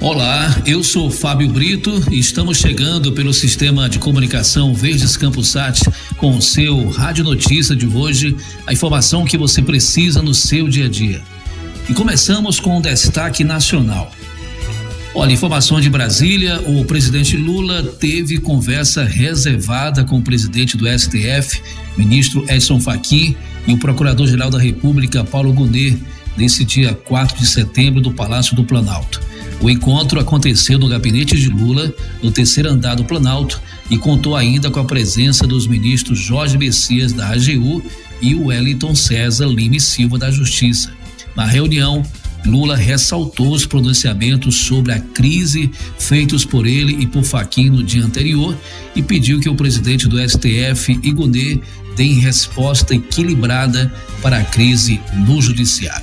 Olá, eu sou Fábio Brito e estamos chegando pelo sistema de comunicação Verdes Campusat com o seu Rádio Notícia de hoje, a informação que você precisa no seu dia a dia. E começamos com um destaque nacional. Olha, informação de Brasília, o presidente Lula teve conversa reservada com o presidente do STF, ministro Edson Fachin, e o procurador-geral da República, Paulo Gonet, nesse dia 4 de setembro, do Palácio do Planalto. O encontro aconteceu no gabinete de Lula, no terceiro andar do Planalto, e contou ainda com a presença dos ministros Jorge Messias, da AGU, e o Wellington César Lima e Silva, da Justiça. Na reunião, Lula ressaltou os pronunciamentos sobre a crise feitos por ele e por Fachin no dia anterior e pediu que o presidente do STF e Gonet deem resposta equilibrada para a crise no judiciário.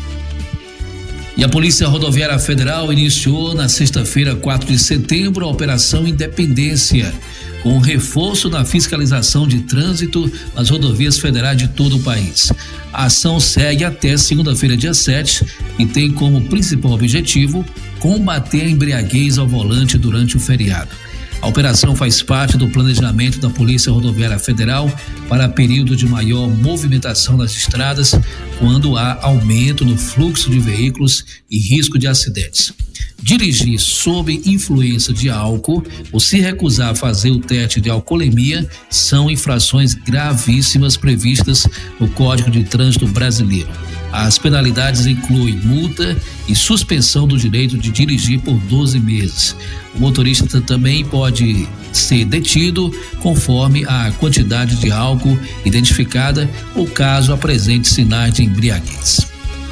E a Polícia Rodoviária Federal iniciou na sexta-feira, 4 de setembro, a Operação Independência, com reforço na fiscalização de trânsito nas rodovias federais de todo o país. A ação segue até segunda-feira, dia 7, e tem como principal objetivo combater a embriaguez ao volante durante o feriado. A operação faz parte do planejamento da Polícia Rodoviária Federal para período de maior movimentação nas estradas, quando há aumento no fluxo de veículos e risco de acidentes. Dirigir sob influência de álcool ou se recusar a fazer o teste de alcoolemia são infrações gravíssimas previstas no Código de Trânsito Brasileiro. As penalidades incluem multa e suspensão do direito de dirigir por 12 meses. O motorista também pode ser detido conforme a quantidade de álcool identificada ou caso apresente sinais de embriaguez.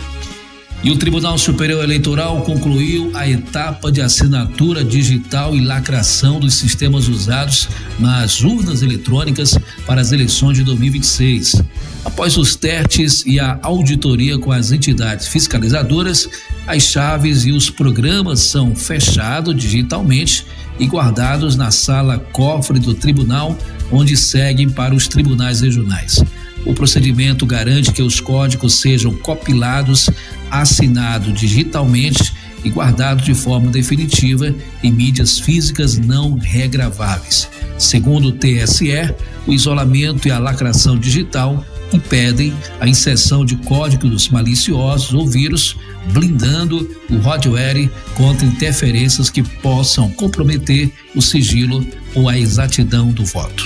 E o Tribunal Superior Eleitoral concluiu a etapa de assinatura digital e lacração dos sistemas usados nas urnas eletrônicas para as eleições de 2026. Após os testes e a auditoria com as entidades fiscalizadoras, as chaves e os programas são fechados digitalmente e guardados na sala cofre do tribunal, onde seguem para os tribunais regionais. O procedimento garante que os códigos sejam compilados, assinados digitalmente e guardados de forma definitiva em mídias físicas não regraváveis. Segundo o TSE, o isolamento e a lacração digital impedem a inserção de códigos maliciosos ou vírus, blindando o hardware contra interferências que possam comprometer o sigilo ou a exatidão do voto.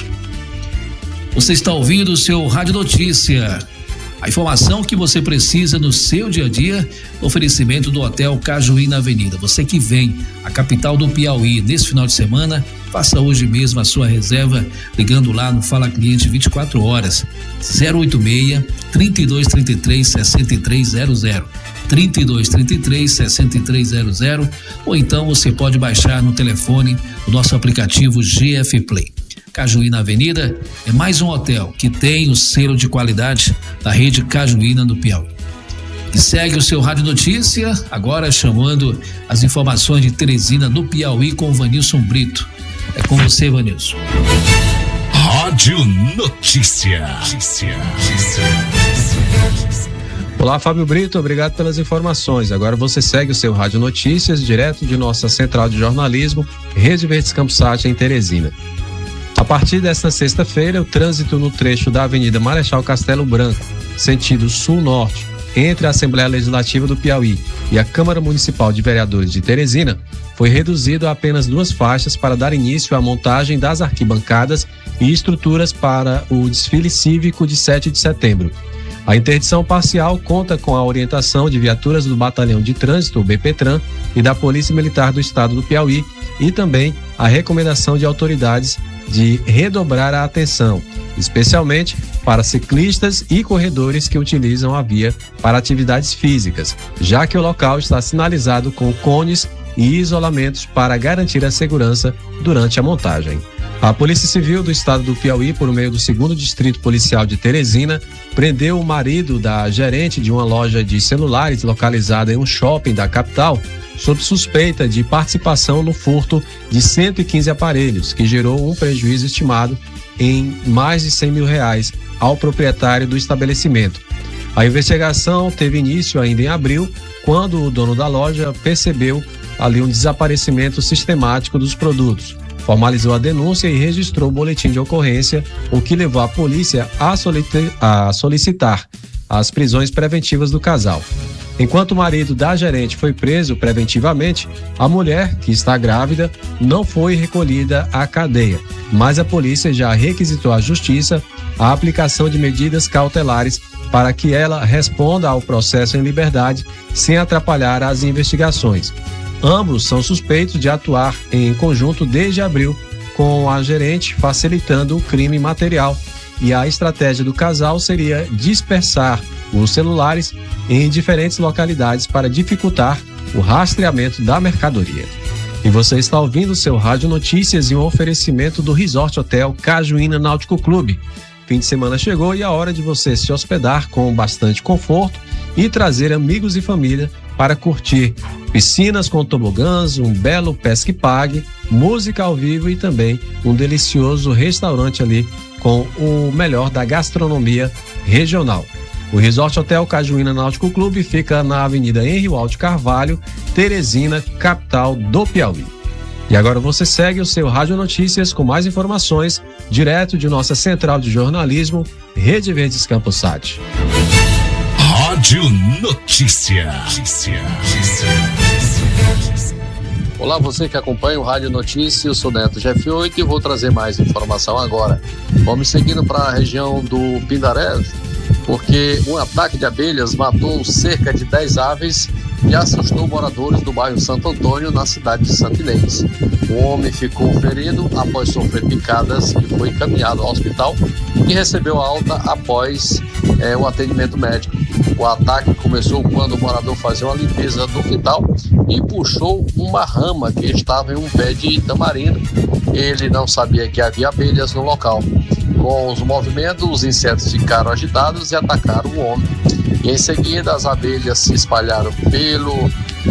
Você está ouvindo o seu Rádio Notícia. A informação que você precisa no seu dia a dia, oferecimento do Hotel Cajuí na Avenida. Você que vem à capital do Piauí nesse final de semana, faça hoje mesmo a sua reserva ligando lá no Fala Cliente 24 horas, 086-3233-6300, 3233-6300, ou então você pode baixar no telefone o nosso aplicativo GF Play. Cajuína Avenida é mais um hotel que tem o selo de qualidade da rede Cajuína no Piauí. E segue o seu Rádio Notícia, agora chamando as informações de Teresina no Piauí com o Vanilson Brito. É com você, Vanilson. Rádio Notícia. Olá, Fábio Brito, obrigado pelas informações. Agora você segue o seu Rádio Notícias, direto de nossa central de jornalismo, Rede Verdes Campusat, em Teresina. A partir desta sexta-feira, o trânsito no trecho da Avenida Marechal Castelo Branco, sentido sul-norte, entre a Assembleia Legislativa do Piauí e a Câmara Municipal de Vereadores de Teresina, foi reduzido a apenas 2 faixas para dar início à montagem das arquibancadas e estruturas para o desfile cívico de 7 de setembro. A interdição parcial conta com a orientação de viaturas do Batalhão de Trânsito, o BPTran, e da Polícia Militar do Estado do Piauí, e também a recomendação de autoridades de redobrar a atenção, especialmente para ciclistas e corredores que utilizam a via para atividades físicas, já que o local está sinalizado com cones e isolamentos para garantir a segurança durante a montagem. A Polícia Civil do Estado do Piauí, por meio do 2º Distrito Policial de Teresina, prendeu o marido da gerente de uma loja de celulares localizada em um shopping da capital, sob suspeita de participação no furto de 115 aparelhos, que gerou um prejuízo estimado em mais de R$100 mil ao proprietário do estabelecimento. A investigação teve início ainda em abril, quando o dono da loja percebeu ali um desaparecimento sistemático dos produtos. Formalizou a denúncia e registrou o boletim de ocorrência, o que levou a polícia a solicitar as prisões preventivas do casal. Enquanto o marido da gerente foi preso preventivamente, a mulher, que está grávida, não foi recolhida à cadeia, mas a polícia já requisitou à justiça a aplicação de medidas cautelares para que ela responda ao processo em liberdade sem atrapalhar as investigações. Ambos são suspeitos de atuar em conjunto desde abril com a gerente, facilitando o crime material, e a estratégia do casal seria dispersar os celulares em diferentes localidades para dificultar o rastreamento da mercadoria. E você está ouvindo o seu Rádio Notícias e um oferecimento do Resort Hotel Cajuína Náutico Clube. Fim de semana chegou e é hora de você se hospedar com bastante conforto e trazer amigos e família para curtir piscinas com tobogãs, um belo pesque pague, música ao vivo e também um delicioso restaurante ali com o melhor da gastronomia regional. O Resort Hotel Cajuína Náutico Clube fica na Avenida Henri Walter Carvalho, Teresina, capital do Piauí. E agora você segue o seu Rádio Notícias com mais informações, direto de nossa central de jornalismo, Rede Verdes Campos Sat. Rádio Notícia. Olá, você que acompanha o Rádio Notícias, eu sou Neto GF8 e vou trazer mais informação agora. Vamos seguindo para a região do Pindaré, porque um ataque de abelhas matou cerca de 10 aves e assustou moradores do bairro Santo Antônio, na cidade de Santa Inês. O homem ficou ferido após sofrer picadas e foi encaminhado ao hospital e recebeu alta após o atendimento médico. O ataque começou quando o morador fazia uma limpeza no quintal e puxou uma rama que estava em um pé de tamarindo. Ele não sabia que havia abelhas no local. Com os movimentos, os insetos ficaram agitados e atacaram o homem. E em seguida, as abelhas se espalharam pelo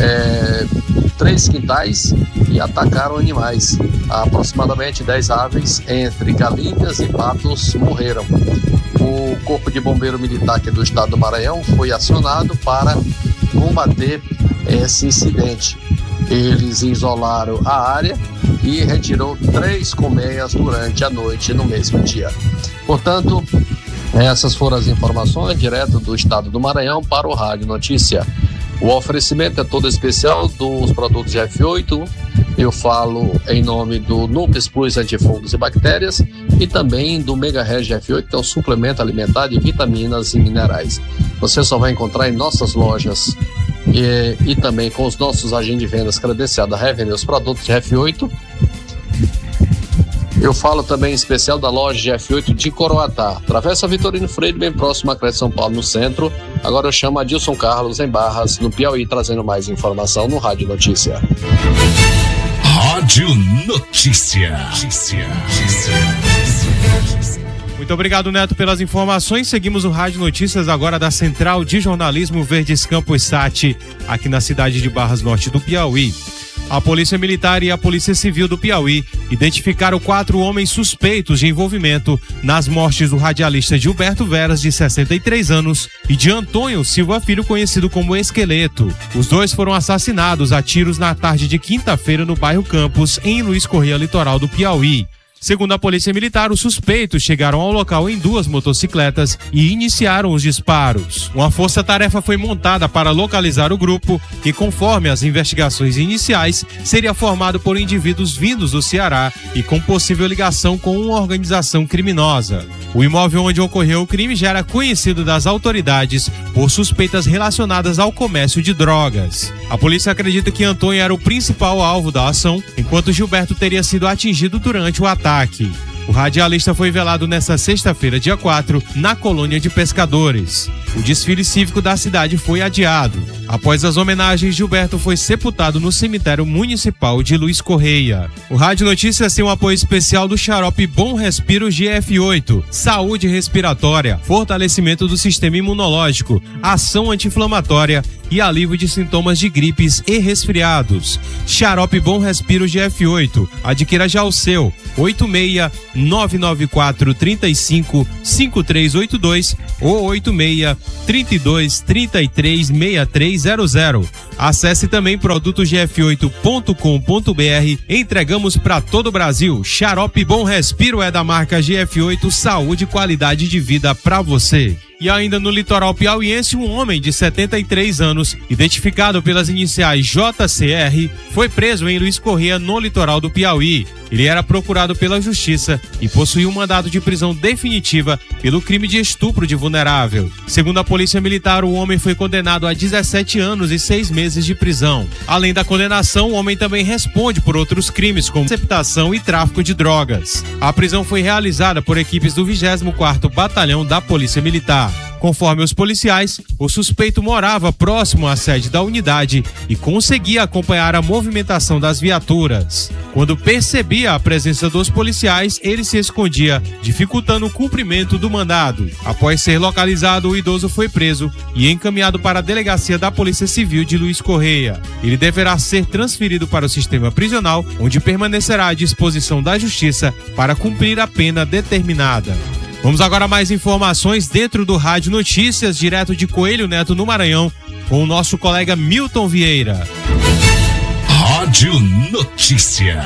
3 quintais e atacaram animais. Aproximadamente 10 aves, entre galinhas e patos, morreram. O Corpo de Bombeiro Militar aqui do estado do Maranhão foi acionado para combater esse incidente. Eles isolaram a área e retirou 3 colmeias durante a noite no mesmo dia. Portanto, essas foram as informações direto do estado do Maranhão para o Rádio Notícia. O oferecimento é todo especial dos produtos F8. Eu falo em nome do Nupes Plus Antifungos e Bactérias e também do Mega Reg F8, que é um suplemento alimentar de vitaminas e minerais. Você só vai encontrar em nossas lojas e também com os nossos agentes de vendas credenciados a revender os produtos de F8. Eu falo também em especial da loja de F8 de Coroatá. Travessa Vitorino Freire, bem próximo à Crédito São Paulo, no centro. Agora eu chamo Adilson Carlos, em Barras, no Piauí, trazendo mais informação no Rádio Notícia. Rádio Notícia. Muito obrigado, Neto, pelas informações. Seguimos o Rádio Notícias agora da Central de Jornalismo Verdes Campos Sat, aqui na cidade de Barras Norte do Piauí. A Polícia Militar e a Polícia Civil do Piauí identificaram 4 homens suspeitos de envolvimento nas mortes do radialista Gilberto Veras, de 63 anos, e de Antônio Silva Filho, conhecido como Esqueleto. Os 2 foram assassinados a tiros na tarde de quinta-feira no bairro Campos, em Luiz Correia, litoral do Piauí. Segundo a Polícia Militar, os suspeitos chegaram ao local em 2 motocicletas e iniciaram os disparos. Uma força-tarefa foi montada para localizar o grupo, que, conforme as investigações iniciais, seria formado por indivíduos vindos do Ceará e com possível ligação com uma organização criminosa. O imóvel onde ocorreu o crime já era conhecido das autoridades por suspeitas relacionadas ao comércio de drogas. A polícia acredita que Antônio era o principal alvo da ação, enquanto Gilberto teria sido atingido durante o ataque. O radialista foi velado nesta sexta-feira, dia 4, na colônia de pescadores. O desfile cívico da cidade foi adiado. Após as homenagens, Gilberto foi sepultado no cemitério municipal de Luiz Correia. O Rádio Notícias tem um apoio especial do xarope Bom Respiro GF8, saúde respiratória, fortalecimento do sistema imunológico, ação anti-inflamatória e alívio de sintomas de gripes e resfriados. Xarope Bom Respiro GF8. Adquira já o seu. 86-994-35-5382 ou 86 32 33 6300. Acesse também produtosgf8.com.br. Entregamos para todo o Brasil. Xarope Bom Respiro é da marca GF8, saúde e qualidade de vida para você. E ainda no litoral piauiense, um homem de 73 anos, identificado pelas iniciais JCR, foi preso em Luiz Correia, no litoral do Piauí. Ele era procurado pela justiça e possuía um mandado de prisão definitiva pelo crime de estupro de vulnerável. Segundo a Polícia Militar, o homem foi condenado a 17 anos e 6 meses de prisão. Além da condenação, o homem também responde por outros crimes, como receptação e tráfico de drogas. A prisão foi realizada por equipes do 24º Batalhão da Polícia Militar. Conforme os policiais, o suspeito morava próximo à sede da unidade e conseguia acompanhar a movimentação das viaturas. Quando percebia a presença dos policiais, ele se escondia, dificultando o cumprimento do mandado. Após ser localizado, o idoso foi preso e encaminhado para a delegacia da Polícia Civil de Luiz Correia. Ele deverá ser transferido para o sistema prisional, onde permanecerá à disposição da Justiça para cumprir a pena determinada. Vamos agora a mais informações dentro do Rádio Notícias, direto de Coelho Neto, no Maranhão, com o nosso colega Milton Vieira. Rádio Notícia.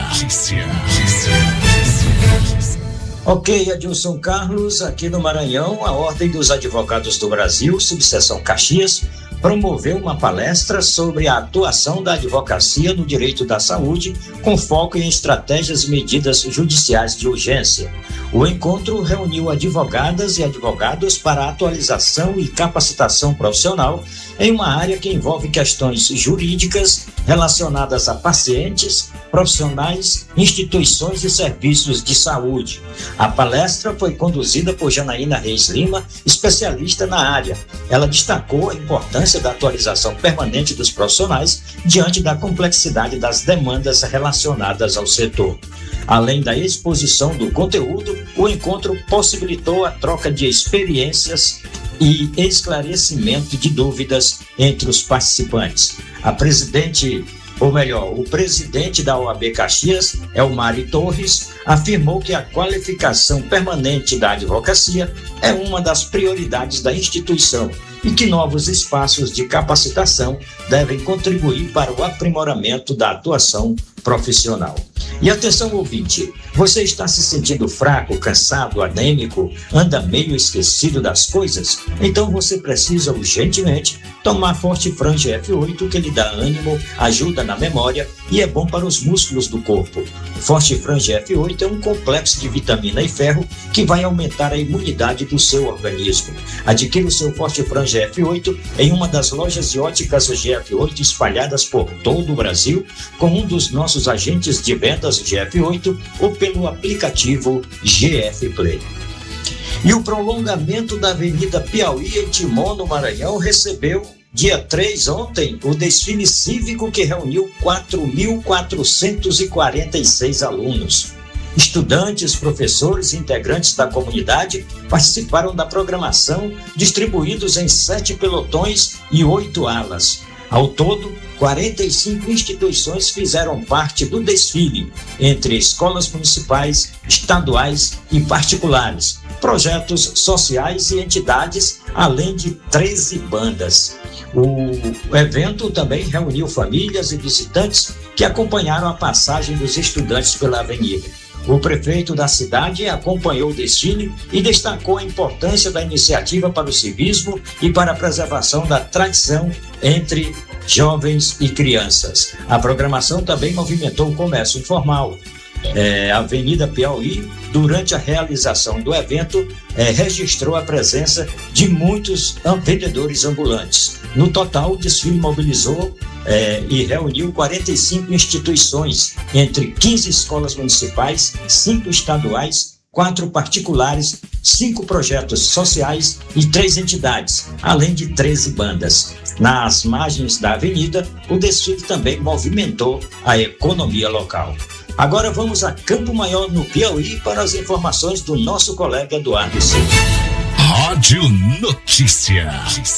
Ok, Adilson Carlos, aqui no Maranhão, a Ordem dos Advogados do Brasil, subseção Caxias, promoveu uma palestra sobre a atuação da advocacia no direito da saúde, com foco em estratégias e medidas judiciais de urgência. O encontro reuniu advogadas e advogados para atualização e capacitação profissional em uma área que envolve questões jurídicas relacionadas a pacientes, profissionais, instituições e serviços de saúde. A palestra foi conduzida por Janaína Reis Lima, especialista na área. Ela destacou a importância da atualização permanente dos profissionais diante da complexidade das demandas relacionadas ao setor. Além da exposição do conteúdo, o encontro possibilitou a troca de experiências e esclarecimento de dúvidas entre os participantes. O presidente da OAB Caxias, Elmari Torres, afirmou que a qualificação permanente da advocacia é uma das prioridades da instituição e que novos espaços de capacitação devem contribuir para o aprimoramento da atuação profissional. E atenção, ouvinte, você está se sentindo fraco, cansado, anêmico, anda meio esquecido das coisas? Então você precisa urgentemente tomar Fortifran GF8, que lhe dá ânimo, ajuda na memória e é bom para os músculos do corpo. O Fortifran GF8 é um complexo de vitamina e ferro que vai aumentar a imunidade do seu organismo. Adquira o seu Fortifran GF8 em uma das lojas de óticas GF8 espalhadas por todo o Brasil, com um dos nossos agentes de vendas GF8 ou pelo aplicativo GF Play. E o prolongamento da Avenida Piauí em Timon, no Maranhão, recebeu, dia 3 ontem, o desfile cívico que reuniu 4.446 alunos. Estudantes, professores e integrantes da comunidade participaram da programação, distribuídos em 7 pelotões e 8 alas. Ao todo, 45 instituições fizeram parte do desfile, entre escolas municipais, estaduais e particulares, projetos sociais e entidades, além de 13 bandas. O evento também reuniu famílias e visitantes que acompanharam a passagem dos estudantes pela avenida. O prefeito da cidade acompanhou o desfile e destacou a importância da iniciativa para o civismo e para a preservação da tradição entre jovens e crianças. A programação também movimentou o comércio informal. A Avenida Piauí, durante a realização do evento, registrou a presença de muitos vendedores ambulantes. No total, o desfile mobilizou e reuniu 45 instituições, entre 15 escolas municipais, 5 estaduais, 4 particulares, 5 projetos sociais e 3 entidades, além de 13 bandas. Nas margens da avenida, o desfile também movimentou a economia local. Agora vamos a Campo Maior, no Piauí, para as informações do nosso colega Eduardo Silva. Rádio Notícia.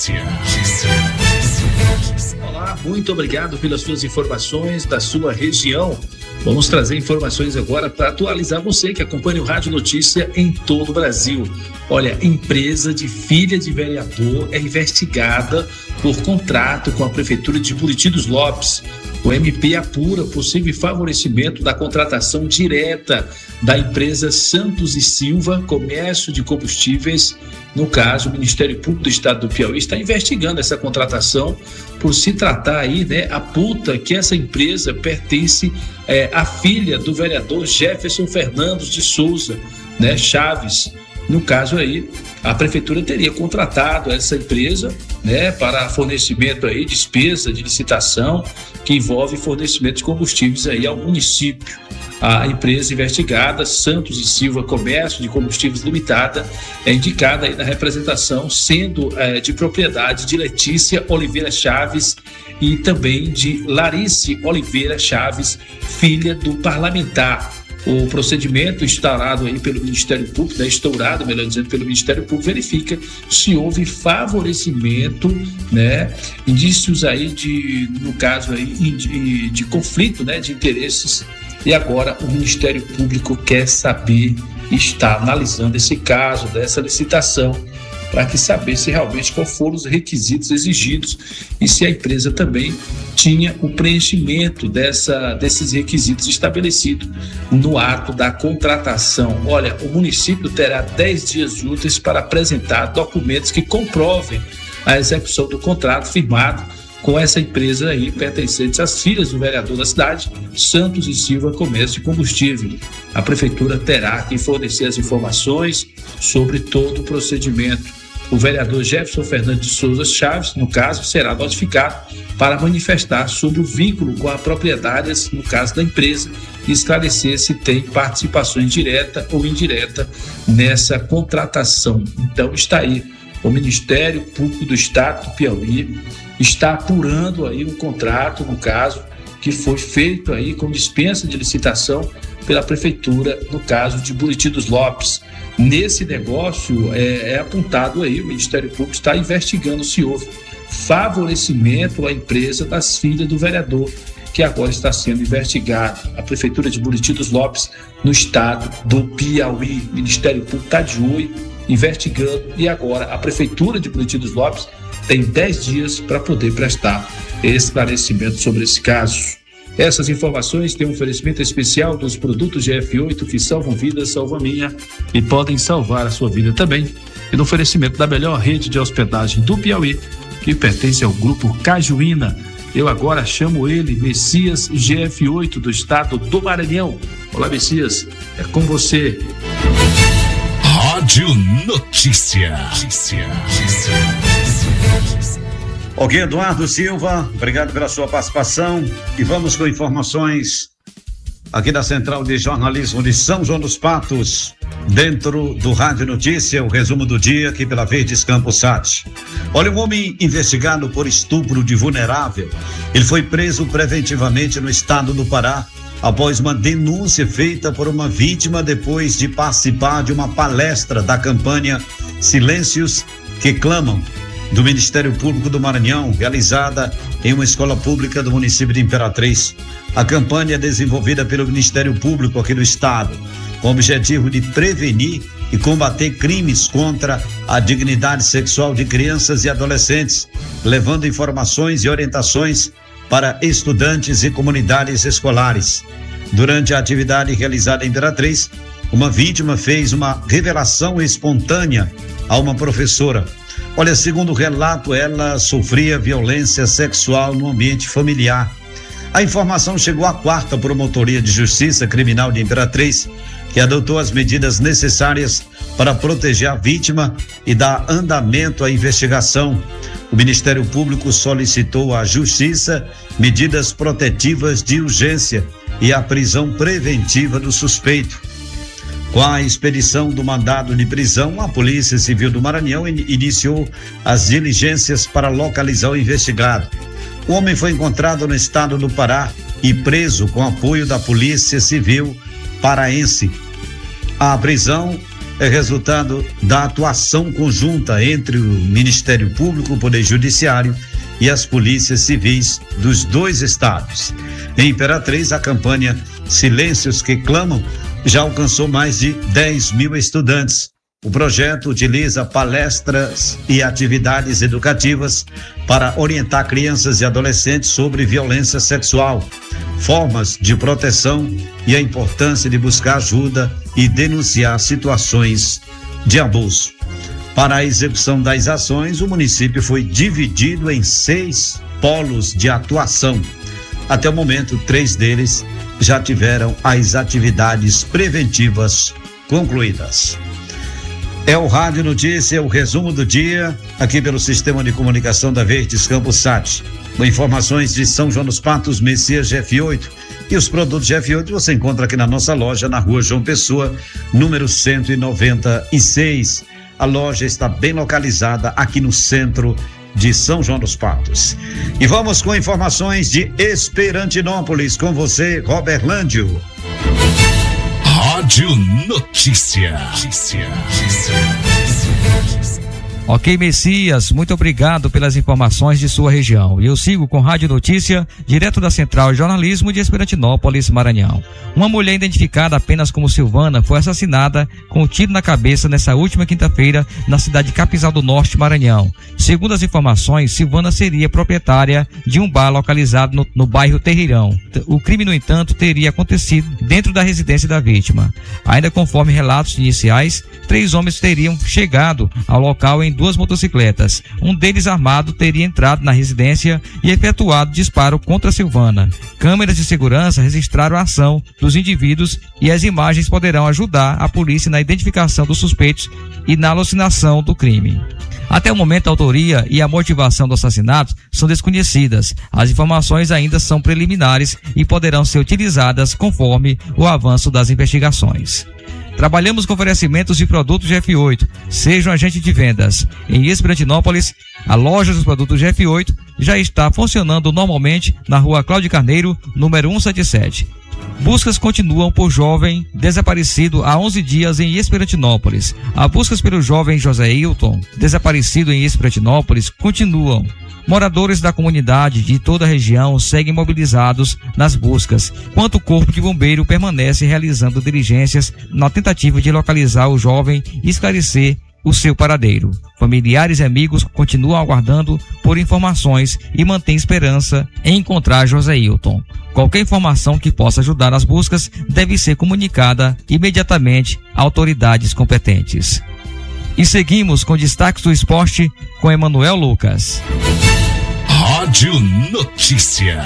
Olá, muito obrigado pelas suas informações da sua região. Vamos trazer informações agora para atualizar você que acompanha o Rádio Notícia em todo o Brasil. Olha, empresa de filha de vereador é investigada por contrato com a Prefeitura de Buriti dos Lopes. O MP apura possível favorecimento da contratação direta da empresa Santos e Silva Comércio de Combustíveis. No caso, o Ministério Público do Estado do Piauí está investigando essa contratação por se tratar aí, aponta que essa empresa pertence à filha do vereador Jefferson Fernandes de Souza, Chaves. No caso aí, a prefeitura teria contratado essa empresa, para fornecimento aí, despesa de licitação que envolve fornecimento de combustíveis aí ao município. A empresa investigada, Santos e Silva Comércio de Combustíveis Limitada, é indicada aí na representação, sendo de propriedade de Letícia Oliveira Chaves e também de Larice Oliveira Chaves, filha do parlamentar. O procedimento instaurado aí pelo Ministério Público, estourado, melhor dizendo, pelo Ministério Público, verifica se houve favorecimento, indícios aí no caso aí de conflito, de interesses. E agora o Ministério Público quer saber, está analisando esse caso dessa licitação para saber se realmente quais foram os requisitos exigidos e se a empresa também tinha o preenchimento desses requisitos estabelecidos no ato da contratação. Olha, o município terá 10 dias úteis para apresentar documentos que comprovem a execução do contrato firmado com essa empresa aí, pertencente às filhas do vereador da cidade, Santos e Silva Comércio de Combustível. A prefeitura terá que fornecer as informações sobre todo o procedimento. O vereador Jefferson Fernandes de Souza Chaves, no caso, será notificado para manifestar sobre o vínculo com as proprietárias, no caso da empresa, e esclarecer se tem participação direta ou indireta nessa contratação. Então está aí, o Ministério Público do Estado do Piauí está apurando aí um contrato, no caso, que foi feito aí com dispensa de licitação pela Prefeitura, no caso de Buriti dos Lopes. Nesse negócio é apontado aí, o Ministério Público está investigando se houve favorecimento à empresa das filhas do vereador, que agora está sendo investigado. A Prefeitura de Buriti dos Lopes, no estado do Piauí. O Ministério Público está de olho, investigando, e agora a Prefeitura de Buriti dos Lopes tem 10 dias para poder prestar esclarecimento sobre esse caso. Essas informações têm um oferecimento especial dos produtos GF8 que salvam vidas, salvam a minha e podem salvar a sua vida também. E no oferecimento da melhor rede de hospedagem do Piauí, que pertence ao grupo Cajuína. Eu agora chamo ele, Messias GF8 do estado do Maranhão. Olá, Messias, é com você. Rádio Notícia. Ok, Eduardo Silva, obrigado pela sua participação e vamos com informações aqui da Central de Jornalismo de São João dos Patos, dentro do Rádio Notícia, o resumo do dia aqui pela Verdes Campos Sat. Olha, um homem investigado por estupro de vulnerável, ele foi preso preventivamente no estado do Pará após uma denúncia feita por uma vítima depois de participar de uma palestra da campanha Silêncios que Clamam, do Ministério Público do Maranhão, realizada em uma escola pública do município de Imperatriz. A campanha é desenvolvida pelo Ministério Público aqui do estado, com o objetivo de prevenir e combater crimes contra a dignidade sexual de crianças e adolescentes, levando informações e orientações para estudantes e comunidades escolares. Durante a atividade realizada em Imperatriz, uma vítima fez uma revelação espontânea a uma professora. Olha, segundo o relato, ela sofria violência sexual no ambiente familiar. A informação chegou à 4ª Promotoria de Justiça Criminal de Imperatriz, que adotou as medidas necessárias para proteger a vítima e dar andamento à investigação. O Ministério Público solicitou à Justiça medidas protetivas de urgência e a prisão preventiva do suspeito. Com a expedição do mandado de prisão, a Polícia Civil do Maranhão iniciou as diligências para localizar o investigado. O homem foi encontrado no estado do Pará e preso com apoio da Polícia Civil paraense. A prisão é resultado da atuação conjunta entre o Ministério Público, o Poder Judiciário e as polícias civis dos 2 estados. Em Imperatriz, a campanha Silêncios que Clamam já alcançou mais de 10 mil estudantes. O projeto utiliza palestras e atividades educativas para orientar crianças e adolescentes sobre violência sexual, formas de proteção e a importância de buscar ajuda e denunciar situações de abuso. Para a execução das ações, o município foi dividido em 6 polos de atuação. Até o momento, 3 deles já tiveram as atividades preventivas concluídas. É o Rádio Notícia, o resumo do dia, aqui pelo Sistema de Comunicação da Verdes Campos Sat. Com informações de São João dos Patos, Messias GF8. E os produtos GF8 você encontra aqui na nossa loja, na rua João Pessoa, número 196. A loja está bem localizada aqui no centro de São João dos Patos. E vamos com informações de Esperantinópolis, com você, Robert Lândio. Rádio Notícia. Ok, Messias, muito obrigado pelas informações de sua região. E eu sigo com Rádio Notícia, direto da Central de Jornalismo de Esperantinópolis, Maranhão. Uma mulher identificada apenas como Silvana foi assassinada com um tiro na cabeça nessa última quinta-feira na cidade de Capinzal do Norte, Maranhão. Segundo as informações, Silvana seria proprietária de um bar localizado no bairro Terreirão. O crime, no entanto, teria acontecido dentro da residência da vítima. Ainda conforme relatos iniciais, 3 homens teriam chegado ao local em 2 motocicletas. Um deles, armado, teria entrado na residência e efetuado disparo contra Silvana. Câmeras de segurança registraram a ação dos indivíduos e as imagens poderão ajudar a polícia na identificação dos suspeitos e na alucinação do crime. Até o momento, a autoria e a motivação do assassinato são desconhecidas. As informações ainda são preliminares e poderão ser utilizadas conforme o avanço das investigações. Trabalhamos com oferecimentos de produtos GF8. Seja um agente de vendas. Em Esperantinópolis, a loja dos produtos GF8 já está funcionando normalmente na rua Cláudio Carneiro, número 177. Buscas continuam por jovem desaparecido há 11 dias em Esperantinópolis. As buscas pelo jovem José Hilton, desaparecido em Esperantinópolis, continuam. Moradores da comunidade de toda a região seguem mobilizados nas buscas, enquanto o Corpo de Bombeiro permanece realizando diligências na tentativa de localizar o jovem e esclarecer o seu paradeiro. Familiares e amigos continuam aguardando por informações e mantêm esperança em encontrar José Hilton. Qualquer informação que possa ajudar nas buscas deve ser comunicada imediatamente a autoridades competentes. E seguimos com destaques do esporte com Emanuel Lucas. Rádio Notícia.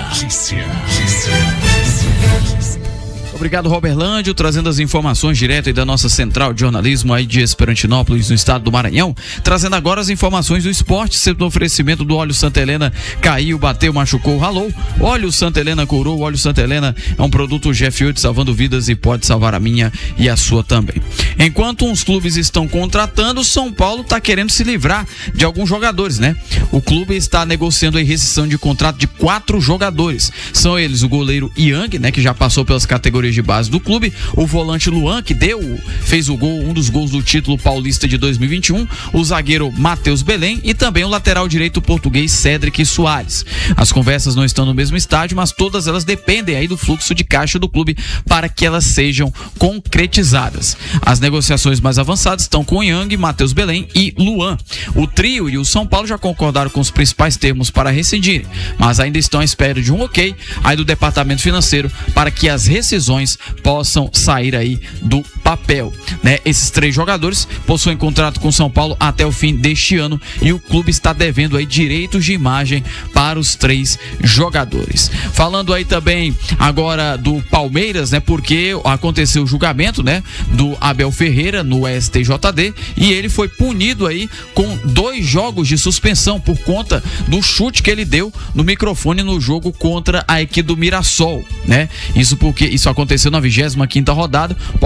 Obrigado, Robert Lândio, trazendo as informações direto aí da nossa central de jornalismo aí de Esperantinópolis, no estado do Maranhão, trazendo agora as informações do esporte, sempre no oferecimento do Óleo Santa Helena. Caiu, bateu, machucou, ralou. Óleo Santa Helena curou. Óleo Santa Helena é um produto GF8 salvando vidas e pode salvar a minha e a sua também. Enquanto uns clubes estão contratando, o São Paulo está querendo se livrar de alguns jogadores, né? O clube está negociando a rescisão de contrato de 4 jogadores. São eles o goleiro Yang, né, que já passou pelas categorias de base do clube, o volante Luan, que fez o gol, um dos gols do título paulista de 2021, o zagueiro Matheus Belém e também o lateral direito português Cédric Soares. As conversas não estão no mesmo estágio, mas todas elas dependem aí do fluxo de caixa do clube para que elas sejam concretizadas. As negociações mais avançadas estão com Yang, Matheus Belém e Luan. O trio e o São Paulo já concordaram com os principais termos para rescindirem, mas ainda estão à espera de um ok aí do departamento financeiro para que as rescisões possam sair aí do papel, né? Esses 3 jogadores possuem contrato com São Paulo até o fim deste ano e o clube está devendo aí direitos de imagem para os 3 jogadores. Falando aí também agora do Palmeiras, né? Porque aconteceu o julgamento, né, do Abel Ferreira no STJD e ele foi punido aí com 2 jogos de suspensão por conta do chute que ele deu no microfone no jogo contra a equipe do Mirassol, né? Isso porque isso aconteceu na 25ª rodada. O Palmeiras acabou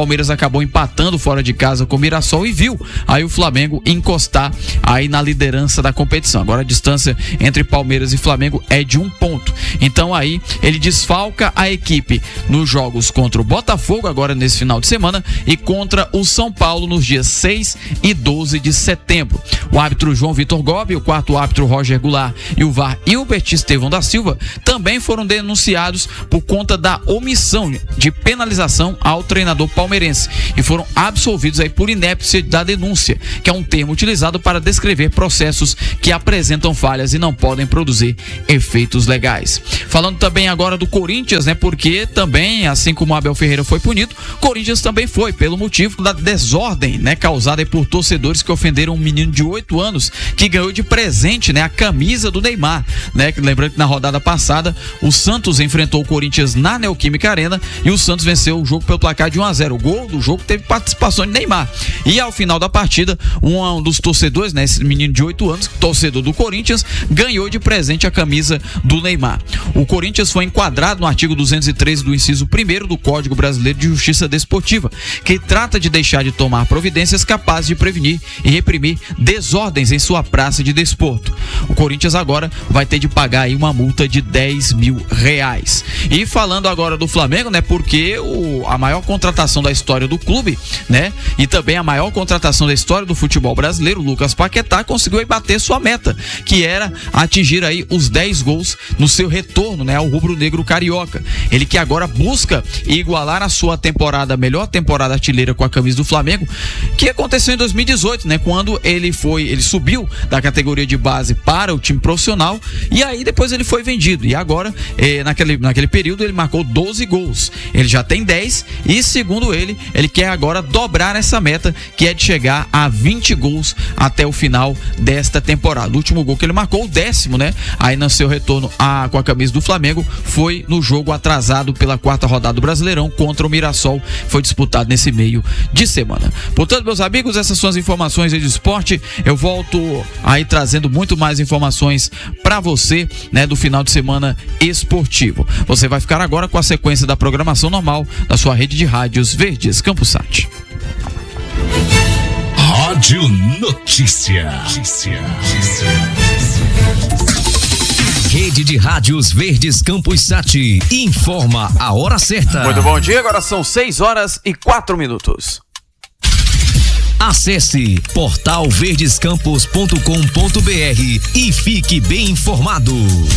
acabou empatando fora de casa com o Mirassol e viu aí o Flamengo encostar aí na liderança da competição. Agora a distância entre Palmeiras e Flamengo é de 1 ponto. Então aí ele desfalca a equipe nos jogos contra o Botafogo agora nesse final de semana e contra o São Paulo nos dias 6 e 12 de setembro. O árbitro João Vitor Gobi, o quarto árbitro Roger Goulart e o VAR Hilbert Estevão da Silva também foram denunciados por conta da omissão de penalização ao treinador palmeirense e foram absolvidos aí por inépcia da denúncia, que é um termo utilizado para descrever processos que apresentam falhas e não podem produzir efeitos legais. Falando também agora do Corinthians, né? Porque também, assim como o Abel Ferreira foi punido, Corinthians também foi pelo motivo da desordem, né? Causada aí por torcedores que ofenderam um menino de 8 anos que ganhou de presente, né? A camisa do Neymar, né? Lembrando que na rodada passada o Santos enfrentou o Corinthians na Neoquímica Arena e o Santos venceu o jogo pelo placar de 1-0. O gol do jogo teve participação de Neymar. E ao final da partida, um dos torcedores, né? Esse menino de 8 anos, torcedor do Corinthians, ganhou de presente a camisa do Neymar. O Corinthians foi enquadrado no artigo 213 do inciso 1º do Código Brasileiro de Justiça Desportiva, que trata de deixar de tomar providências capazes de prevenir e reprimir desordens em sua praça de desporto. O Corinthians agora vai ter de pagar aí uma multa de R$10 mil. E falando agora do Flamengo, né? Porque a maior contratação da história do clube, né? E também a maior contratação da história do futebol brasileiro, Lucas Paquetá, conseguiu aí bater sua meta, que era atingir aí os 10 gols no seu retorno, né? Ao rubro-negro carioca. Ele que agora busca igualar a sua temporada, a melhor temporada artilheira com a camisa do Flamengo, que aconteceu em 2018, né? Quando ele subiu da categoria de base para o time profissional e aí depois ele foi vendido. E agora, naquele período, ele marcou 12 gols. Ele já tem 10 e, segundo ele quer agora dobrar essa meta, que é de chegar a 20 gols até o final desta temporada. O último gol que ele marcou, o 10º, né? Aí no seu retorno com a camisa do Flamengo, foi no jogo atrasado pela 4ª rodada do Brasileirão contra o Mirassol, foi disputado nesse meio de semana. Portanto, meus amigos, essas são as informações aí de esporte. Eu volto aí trazendo muito mais informações para você, né, do final de semana esportivo. Você vai ficar agora com a sequência da programação normal da sua rede de rádios Verdes Campusat. Rádio Notícia. Rede de Rádios Verdes Campusat informa a hora certa. Muito bom dia, agora são 6h04. Acesse portalverdescampus.com.br e fique bem informado.